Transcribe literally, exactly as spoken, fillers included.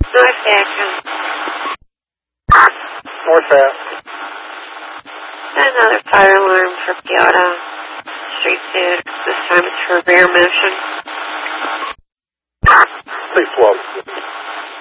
North Action. North Ave. Another fire alarm for Piota. Street food. This time it's for rear motion. Please twelve.